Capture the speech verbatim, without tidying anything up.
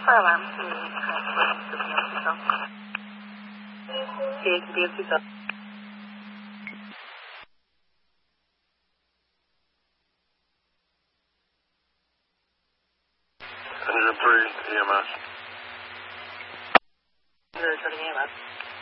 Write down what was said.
Fire alarm to transport to B M C cell. P A to B M C cell. Engine three, E M S. You're returning E M S.